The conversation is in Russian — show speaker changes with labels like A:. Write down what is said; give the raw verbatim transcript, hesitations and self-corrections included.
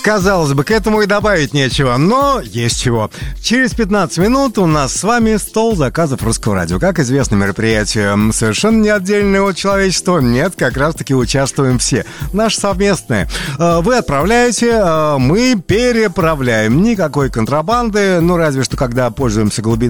A: Казалось бы, к этому и добавить нечего, но есть чего. Через пятнадцать минут у нас с вами стол заказов Русского радио. Как известно, мероприятие совершенно не отдельное от человечества. Нет, как раз-таки участвуем все. Наше совместное. Вы отправляете, мы переправляем. Никакой контрабанды, ну разве что когда пользуемся глубиной